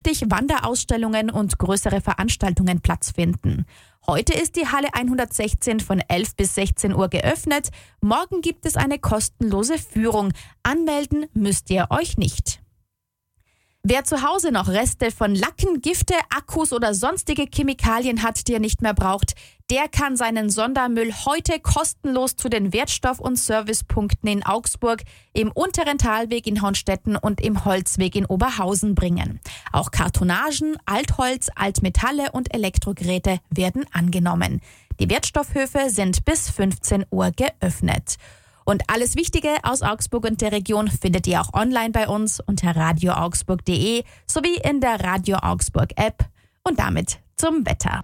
künftig Wanderausstellungen und größere Veranstaltungen Platz finden. Heute ist die Halle 116 von 11 bis 16 Uhr geöffnet. Morgen gibt es eine kostenlose Führung. Anmelden müsst ihr euch nicht. Wer zu Hause noch Reste von Lacken, Gifte, Akkus oder sonstige Chemikalien hat, die er nicht mehr braucht, der kann seinen Sondermüll heute kostenlos zu den Wertstoff- und Servicepunkten in Augsburg, im Unteren Talweg in Hornstetten und im Holzweg in Oberhausen bringen. Auch Kartonagen, Altholz, Altmetalle und Elektrogeräte werden angenommen. Die Wertstoffhöfe sind bis 15 Uhr geöffnet. Und alles Wichtige aus Augsburg und der Region findet ihr auch online bei uns unter radioaugsburg.de sowie in der Radio Augsburg App. Und damit zum Wetter.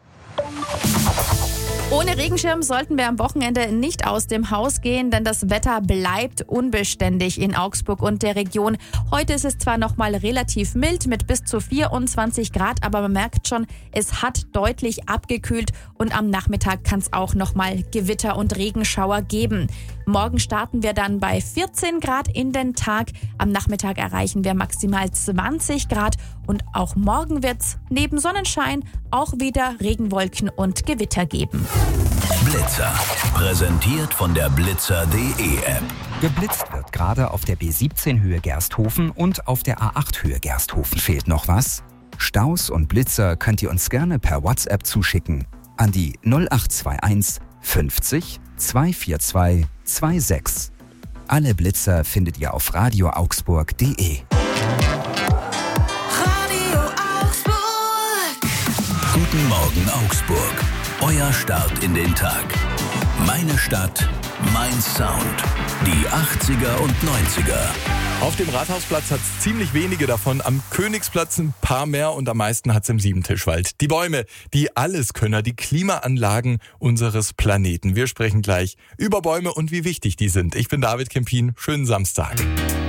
Ohne Regenschirm sollten wir am Wochenende nicht aus dem Haus gehen, denn das Wetter bleibt unbeständig in Augsburg und der Region. Heute ist es zwar noch mal relativ mild mit bis zu 24 Grad, aber man merkt schon, es hat deutlich abgekühlt und am Nachmittag kann es auch noch mal Gewitter und Regenschauer geben. Morgen starten wir dann bei 14 Grad in den Tag. Am Nachmittag erreichen wir maximal 20 Grad und auch morgen wird es neben Sonnenschein auch wieder Regenwolken und Gewitter geben. Blitzer, präsentiert von der Blitzer.de App. Geblitzt wird gerade auf der B17 Höhe Gersthofen und auf der A8 Höhe Gersthofen. Fehlt noch was? Staus und Blitzer könnt ihr uns gerne per WhatsApp zuschicken an die 0821 50 242 26. Alle Blitzer findet ihr auf radioaugsburg.de. Radio Augsburg. Guten Morgen Augsburg. Euer Start in den Tag. Meine Stadt, mein Sound. Die 80er und 90er. Auf dem Rathausplatz hat es ziemlich wenige davon, am Königsplatz ein paar mehr und am meisten hat es im Siebentischwald. Die Bäume, die Alleskönner, die Klimaanlagen unseres Planeten. Wir sprechen gleich über Bäume und wie wichtig die sind. Ich bin David Kempin, schönen Samstag.